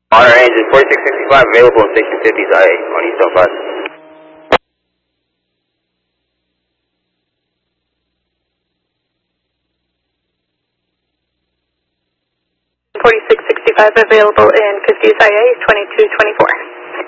Honor engine 4665 available in station 50's IA on Eastern 5. .4665 available in 50's IA 2224.